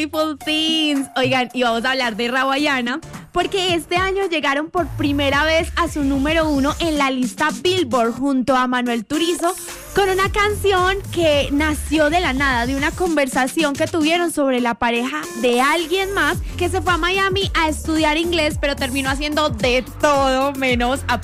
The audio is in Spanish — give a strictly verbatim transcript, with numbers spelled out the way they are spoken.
Beautiful Things. Oigan, y vamos a hablar de Rawayana porque este año llegaron por primera vez a su número uno en la lista Billboard junto a Manuel Turizo con una canción que nació de la nada, de una conversación que tuvieron sobre la pareja de alguien más que se fue a Miami a estudiar inglés, pero terminó haciendo de todo menos a